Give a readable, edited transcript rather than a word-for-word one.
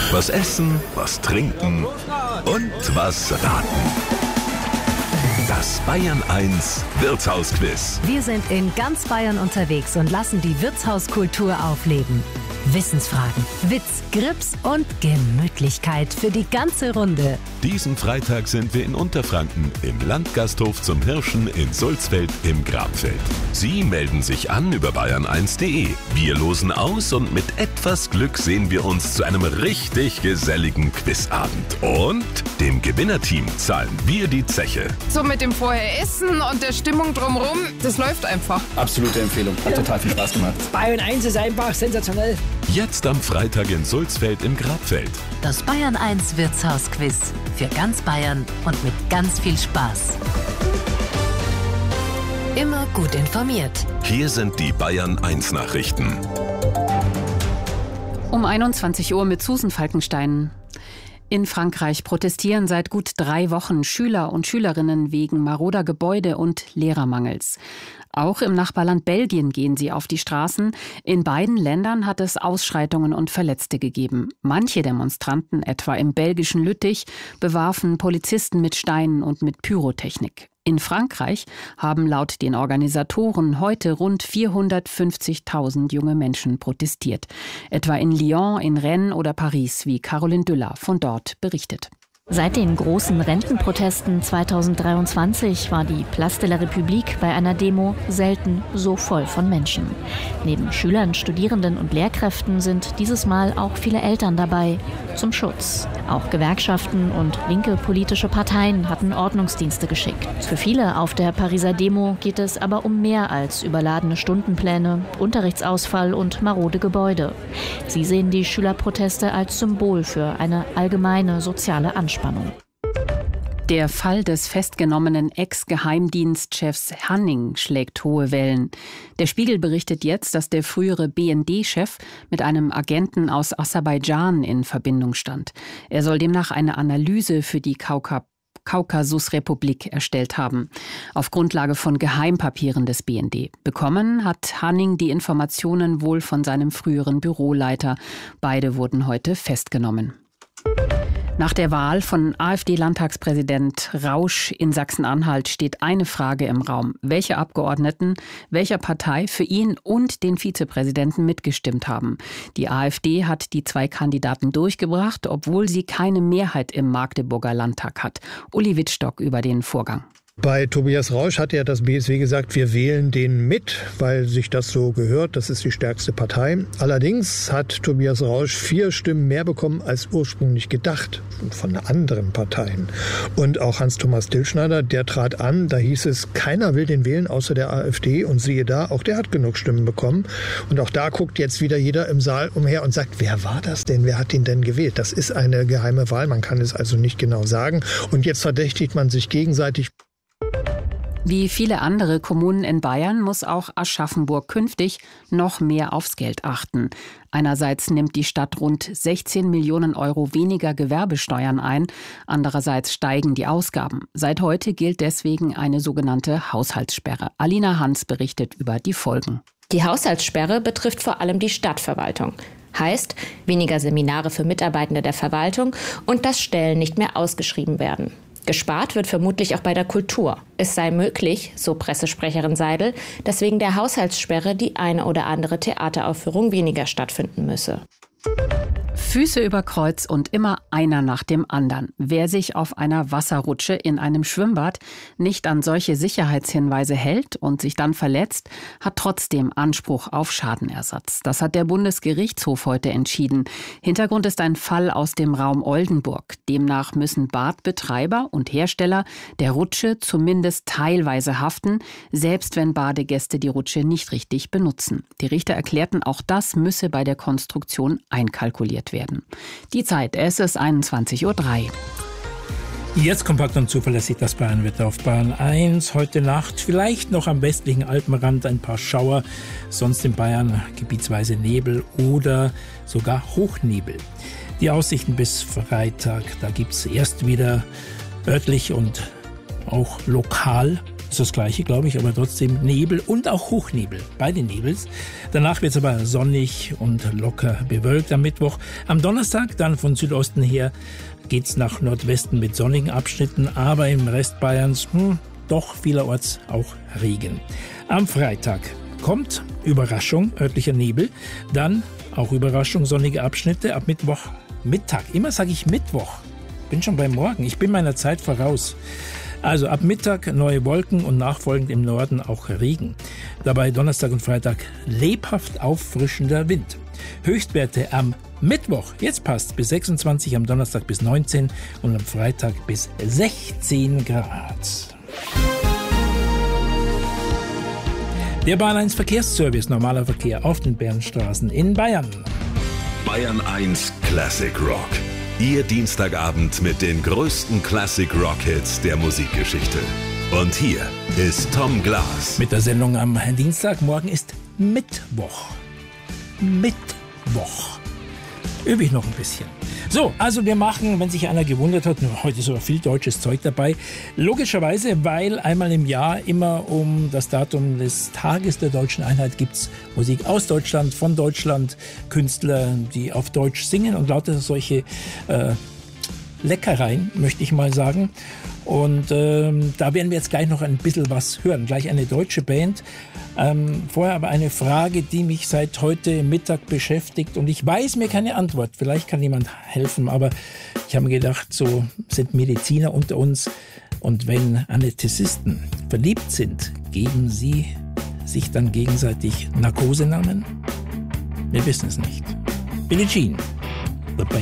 Was essen, was trinken und was raten. Das Bayern 1 Wirtshausquiz. Wir sind in ganz Bayern unterwegs und lassen die Wirtshauskultur aufleben. Wissensfragen, Witz, Grips und Gemütlichkeit für die ganze Runde. Diesen Freitag sind wir in Unterfranken im Landgasthof zum Hirschen in Sulzfeld im Grabfeld. Sie melden sich an über bayern1.de. Wir losen aus und mit etwas Glück sehen wir uns zu einem richtig geselligen Quizabend. Und dem Gewinnerteam zahlen wir die Zeche. So mit dem vorher Essen und der Stimmung drumherum, das läuft einfach. Absolute Empfehlung. Hat total viel Spaß gemacht. Bayern 1 ist einfach sensationell. Jetzt am Freitag in Sulzfeld im Grabfeld. Das Bayern 1 Wirtshausquiz. Für ganz Bayern und mit ganz viel Spaß. Immer gut informiert. Hier sind die Bayern 1 Nachrichten. Um 21 Uhr mit Susan Falkenstein. In Frankreich protestieren seit gut 3 Wochen Schüler und Schülerinnen wegen maroder Gebäude und Lehrermangels. Auch im Nachbarland Belgien gehen sie auf die Straßen. In beiden Ländern hat es Ausschreitungen und Verletzte gegeben. Manche Demonstranten, etwa im belgischen Lüttich, bewarfen Polizisten mit Steinen und mit Pyrotechnik. In Frankreich haben laut den Organisatoren heute rund 450.000 junge Menschen protestiert. Etwa in Lyon, in Rennes oder Paris, wie Caroline Düller von dort berichtet. Seit den großen Rentenprotesten 2023 war die Place de la République bei einer Demo selten so voll von Menschen. Neben Schülern, Studierenden und Lehrkräften sind dieses Mal auch viele Eltern dabei, zum Schutz. Auch Gewerkschaften und linke politische Parteien hatten Ordnungsdienste geschickt. Für viele auf der Pariser Demo geht es aber um mehr als überladene Stundenpläne, Unterrichtsausfall und marode Gebäude. Sie sehen die Schülerproteste als Symbol für eine allgemeine soziale Anspannung. Der Fall des festgenommenen Ex-Geheimdienstchefs Hanning schlägt hohe Wellen. Der Spiegel berichtet jetzt, dass der frühere BND-Chef mit einem Agenten aus Aserbaidschan in Verbindung stand. Er soll demnach eine Analyse für die Kaukasusrepublik erstellt haben, auf Grundlage von Geheimpapieren des BND. Bekommen hat Hanning die Informationen wohl von seinem früheren Büroleiter. Beide wurden heute festgenommen. Nach der Wahl von AfD-Landtagspräsident Rausch in Sachsen-Anhalt steht eine Frage im Raum. Welche Abgeordneten welcher Partei für ihn und den Vizepräsidenten mitgestimmt haben? Die AfD hat die 2 Kandidaten durchgebracht, obwohl sie keine Mehrheit im Magdeburger Landtag hat. Uli Wittstock über den Vorgang. Bei Tobias Rausch hat ja das BSW gesagt, wir wählen den mit, weil sich das so gehört. Das ist die stärkste Partei. Allerdings hat Tobias Rausch 4 Stimmen mehr bekommen als ursprünglich gedacht von anderen Parteien. Und auch Hans-Thomas Dillschneider, der trat an. Da hieß es, keiner will den wählen außer der AfD. Und siehe da, auch der hat genug Stimmen bekommen. Und auch da guckt jetzt wieder jeder im Saal umher und sagt, wer war das denn? Wer hat ihn denn gewählt? Das ist eine geheime Wahl. Man kann es also nicht genau sagen. Und jetzt verdächtigt man sich gegenseitig. Wie viele andere Kommunen in Bayern muss auch Aschaffenburg künftig noch mehr aufs Geld achten. Einerseits nimmt die Stadt rund 16 Millionen Euro weniger Gewerbesteuern ein, andererseits steigen die Ausgaben. Seit heute gilt deswegen eine sogenannte Haushaltssperre. Alina Hans berichtet über die Folgen. Die Haushaltssperre betrifft vor allem die Stadtverwaltung. Heißt, weniger Seminare für Mitarbeitende der Verwaltung und dass Stellen nicht mehr ausgeschrieben werden. Gespart wird vermutlich auch bei der Kultur. Es sei möglich, so Pressesprecherin Seidel, dass wegen der Haushaltssperre die eine oder andere Theateraufführung weniger stattfinden müsse. Füße über Kreuz und immer einer nach dem anderen. Wer sich auf einer Wasserrutsche in einem Schwimmbad nicht an solche Sicherheitshinweise hält und sich dann verletzt, hat trotzdem Anspruch auf Schadenersatz. Das hat der Bundesgerichtshof heute entschieden. Hintergrund ist ein Fall aus dem Raum Oldenburg. Demnach müssen Badbetreiber und Hersteller der Rutsche zumindest teilweise haften, selbst wenn Badegäste die Rutsche nicht richtig benutzen. Die Richter erklärten, auch das müsse bei der Konstruktion einkalkuliert werden. Die Zeit, es ist 21:03 Uhr. Jetzt kompakt und zuverlässig das Bayernwetter auf Bayern 1. Heute Nacht vielleicht noch am westlichen Alpenrand ein paar Schauer, sonst in Bayern gebietsweise Nebel oder sogar Hochnebel. Die Aussichten bis Freitag, da gibt es erst wieder örtlich und auch lokal ist das Gleiche, glaube ich, aber trotzdem Nebel und auch Hochnebel, beide Nebels. Danach wird es aber sonnig und locker bewölkt am Mittwoch. Am Donnerstag dann von Südosten her geht's nach Nordwesten mit sonnigen Abschnitten, aber im Rest Bayerns doch vielerorts auch Regen. Am Freitag kommt Überraschung, örtlicher Nebel, dann auch Überraschung, sonnige Abschnitte ab Mittwoch Mittag. Immer sage ich Mittwoch, bin schon beim Morgen, ich bin meiner Zeit voraus. Also ab Mittag neue Wolken und nachfolgend im Norden auch Regen. Dabei Donnerstag und Freitag lebhaft auffrischender Wind. Höchstwerte am Mittwoch, jetzt passt, bis 26, am Donnerstag bis 19 und am Freitag bis 16 Grad. Der Bayern 1 Verkehrsservice, normaler Verkehr auf den Bärenstraßen in Bayern. Bayern 1 Classic Rock. Ihr Dienstagabend mit den größten Classic Rock Hits der Musikgeschichte. Und hier ist Tom Glas. Mit der Sendung am Dienstag, morgen ist Mittwoch. Übe ich noch ein bisschen. So, also wir machen, wenn sich einer gewundert hat, heute ist aber viel deutsches Zeug dabei. Logischerweise, weil einmal im Jahr immer um das Datum des Tages der Deutschen Einheit gibt's Musik aus Deutschland, von Deutschland, Künstler, die auf Deutsch singen und lauter solche Leckereien, möchte ich mal sagen. Und da werden wir jetzt gleich noch ein bisschen was hören. Gleich eine deutsche Band. Vorher aber eine Frage, die mich seit heute Mittag beschäftigt. Und ich weiß mir keine Antwort. Vielleicht kann jemand helfen. Aber ich habe mir gedacht, so sind Mediziner unter uns. Und wenn Anästhesisten verliebt sind, geben sie sich dann gegenseitig Narkosenamen? Wir wissen es nicht. Billie Jean.